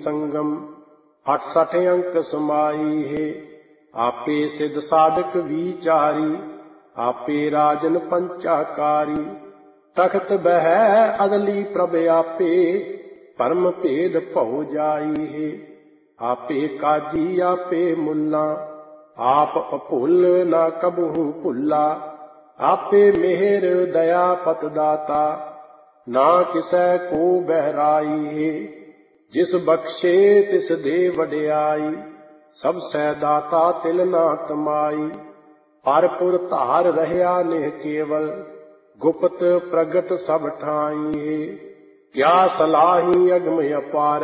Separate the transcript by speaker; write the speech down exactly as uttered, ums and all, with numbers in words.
Speaker 1: संगम अठ सठ अंक समाई है। आपे सिद्ध साधक विचारी आपे राजन पंचाकारी। तख्त बह अदली प्रभ आपे परम भेद भौ जाई है। आपे काजी आपे मुन्ना आप अभुल ना कबहू भुला। आपे मेहर दया पत दाता ना किसै को बहराई है। जिस बख्शे तिस दे वड्याई सब सै दाता तिल ना तमाई। परपुर धार रहया नेह केवल गुप्त प्रगट सब ठाई है। क्या सलाही अगम अपार